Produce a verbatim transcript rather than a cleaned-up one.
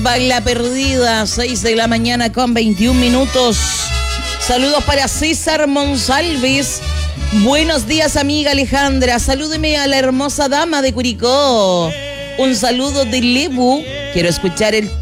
Baila perdida, seis de la mañana con veintiún minutos. Saludos para César Monsalves. Buenos días, amiga Alejandra. Salúdeme a la hermosa dama de Curicó. Un saludo de Lebu. Quiero escuchar el